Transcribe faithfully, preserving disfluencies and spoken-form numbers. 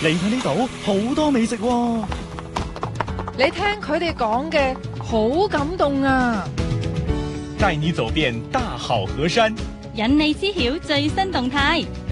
嚟睇呢度好多美食喎。 你聽佢哋講嘅好感動啊！ 帶你走遍大好河山， 引你知曉最新動態。